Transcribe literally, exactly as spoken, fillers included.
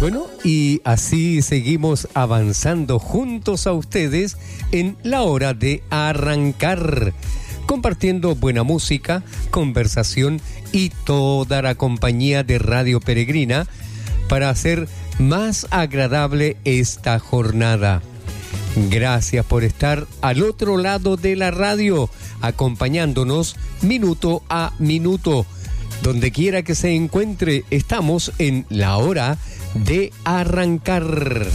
Bueno, y así seguimos avanzando juntos a ustedes en la hora de arrancar, compartiendo buena música, conversación y toda la compañía de Radio Peregrina para hacer más agradable esta jornada. Gracias por estar al otro lado de la radio, acompañándonos minuto a minuto. Donde quiera que se encuentre, estamos en la hora de arrancar.